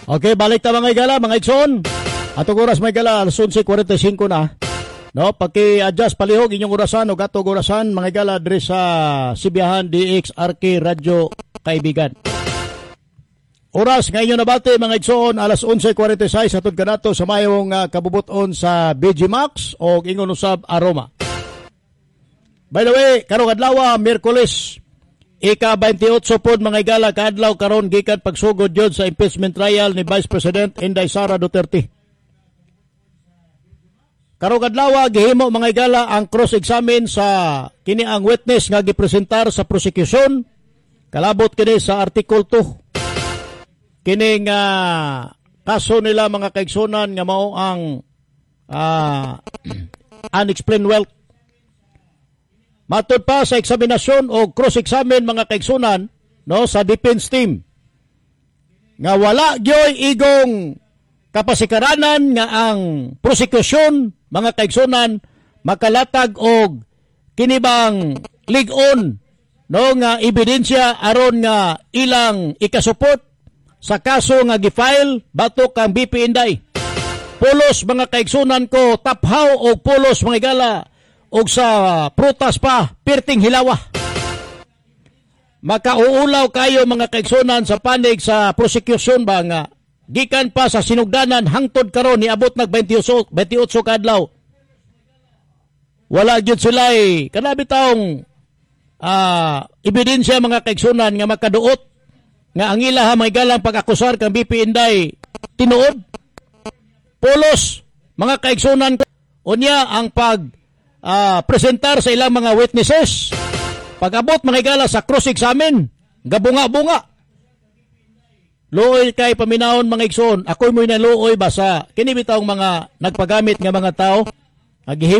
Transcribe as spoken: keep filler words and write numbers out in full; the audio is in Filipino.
Okay, balik ta mga igala, mga igsoon. Atong oras mga igala, alas onse kuwarenta y singko na. No, paki-adjust palihog inyong orasan o gatog orasan mga igala diri sa Sibiyahan D X R K Radio Kaibigan. Oras ngayon na bate mga igsoon, alas onse kuwarenta y sais atod kanato sa mayong uh, kabubuton sa B G Max o ingon usab Aroma. By the way, karong adlaw Miyerkules ika twenty-eight pod mga igala kadlaw karon gikan pagsugod jud sa impeachment trial ni Vice President Inday Sara Duterte. Karong adlaw gihimo mga igala ang cross-examine sa kini ang witness nga gipresentar sa prosecution kalabot kini sa Article two. Kini nga kaso nila mga kaigsunan nga mao ang uh, unexplained wealth. Matod pa sa eksaminasyon o cross-examine mga kaigsunan no sa defense team nga wala gyoy igong kapasikaranan nga ang prosecution mga kaigsunan makalatag og kinibang lig-on no nga ebidensya aron nga ilang ikasupport sa kaso nga gifile batok kang B P Inday. Pulos mga kaigsunan ko taphaw og pulos mga igala og sa prutas pa, pirting hilawa. Makauulaw kayo mga kaigsunan sa panig sa prosecution ba nga gikan pa sa sinugdanan hangtod karon niabot nag twenty-eight kadlaw. Wala gyud sila eh, kanabi taong uh, ebidensya mga kaigsunan nga makaduot nga ang ila may galang pag-akusar kang B P Inday tinuod. Pulos mga kaigsunan unya ang pag Uh, presentar sa ilang mga witnesses. Pag-abot mga igala sa cross-examine, gabunga-bunga. Luoy kay paminahon mga igsoon. Ako'y mo'y naluoy ba sa kinibitawng mga nagpagamit nga mga tao. Agihim